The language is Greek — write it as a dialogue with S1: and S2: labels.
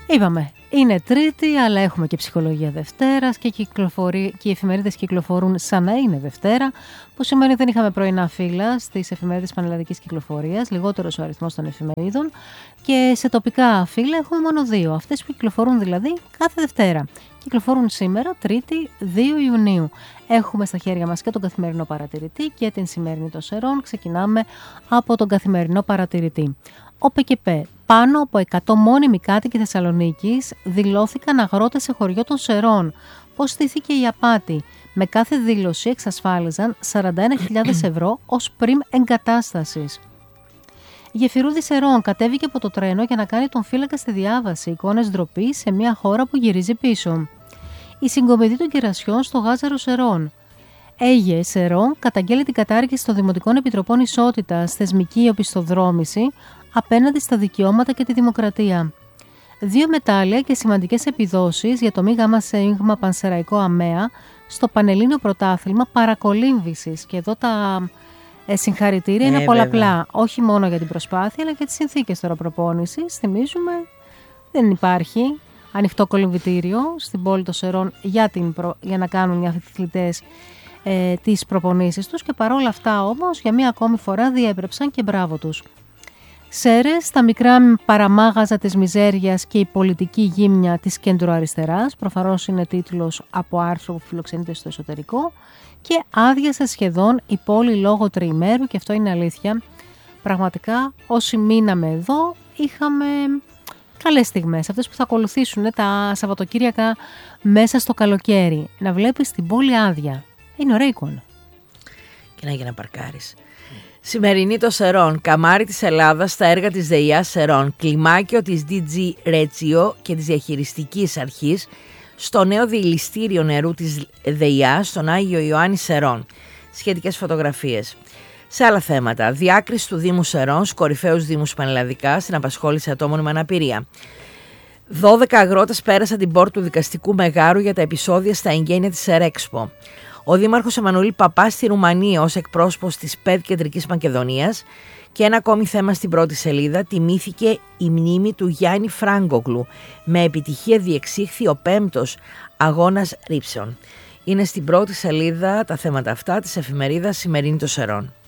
S1: Είπαμε, είναι Τρίτη, αλλά έχουμε και ψυχολογία Δευτέρας και οι εφημερίδες κυκλοφορούν σαν να είναι Δευτέρα, που σημαίνει δεν είχαμε πρωινά φύλλα στις εφημερίδες πανελλαδικής κυκλοφορίας, λιγότερος ο αριθμός των εφημερίδων, και σε τοπικά φύλλα έχουμε μόνο 2, αυτές που κυκλοφορούν δηλαδή κάθε Δευτέρα. Κυκλοφορούν σήμερα, Τρίτη, 2 Ιουνίου. Έχουμε στα χέρια μας και τον Καθημερινό Παρατηρητή και την σημερινή των Σερών. Ξεκινάμε από τον Καθημερινό Παρατηρητή. Ο ΠΚΠ. Πάνω από 100 μόνιμοι κάτοικοι Θεσσαλονίκης δηλώθηκαν αγρότες σε χωριό των Σερών. Πώς στήθηκε η απάτη? Με κάθε δήλωση εξασφάλιζαν 41.000 ευρώ ως πριμ εγκατάστασης. Η Γεφυρούδη Σερών κατέβηκε από το τρένο για να κάνει τον φύλακα στη διάβαση. Εικόνες ντροπής σε μια χώρα που γυρίζει πίσω. Η συγκομιδή των κερασιών στο Γάζαρο Σερών. Αίγε Σερών καταγγέλει την κατάργηση των Δημοτικών Επιτροπών Ισότητας, θεσμική οπισθοδρόμηση απέναντι στα δικαιώματα και τη δημοκρατία. 2 μετάλλια και σημαντικές επιδόσεις για το ΜΓ Πανσεραϊκό ΑΜΕΑ στο Πανελλήνιο Πρωτάθλημα Παρακολύμβησης. Και εδώ τα συγχαρητήρια είναι πολλαπλά. Όχι μόνο για την προσπάθεια, αλλά και τις συνθήκες τώρα προπόνησης. Θυμίζουμε, δεν υπάρχει ανοιχτό κολυμβητήριο στην πόλη των Σερών για να κάνουν οι αθλητές τις προπονήσεις τους, και παρόλα αυτά όμως για μία ακόμη φορά διέπρεψαν, και μπράβο τους. Σέρες, τα μικρά παραμάγαζα της μιζέριας και η πολιτική γύμνια της κεντροαριστεράς, προφανώς είναι τίτλος από άρθρο που φιλοξενείται στο εσωτερικό, και άδειασε σχεδόν η πόλη λόγω τριημέρου, και αυτό είναι αλήθεια. Πραγματικά όσοι μείναμε εδώ είχαμε καλές στιγμές, αυτές που θα ακολουθήσουν τα Σαββατοκύριακα μέσα στο καλοκαίρι. Να βλέπεις την πόλη άδεια, είναι ωραία εικόνα.
S2: Και να γίνει να παρκάρεις. Σημερινή των Σερών, καμάρι της Ελλάδας στα έργα της ΔΕΙΑ Σερών, κλιμάκιο της DG Ρέτσιο και της διαχειριστικής αρχής στο νέο διηλιστήριο νερού της ΔΕΙΑ στον Άγιο Ιωάννη Σερών. Σχετικές φωτογραφίες. Σε άλλα θέματα, διάκριση του Δήμου Σερών στους κορυφαίους δήμους πανελλαδικά στην απασχόληση ατόμων με αναπηρία. 12 αγρότες πέρασαν την πόρτα του δικαστικού μεγάρου για τα επεισόδια στα εγγένεια της Σερέξπο. Ο Δήμαρχος Εμμανουήλ Παπάς στη Ρουμανία ως εκπρόσωπος της ΠΕΔ Κεντρικής Μακεδονίας. Και ένα ακόμη θέμα στην πρώτη σελίδα, τιμήθηκε η μνήμη του Γιάννη Φράγκογλου. Με επιτυχία διεξήχθη ο 5ος αγώνας ρήψεων. Είναι στην πρώτη σελίδα τα θέματα αυτά της εφημερίδας Σημερινή των Σερών.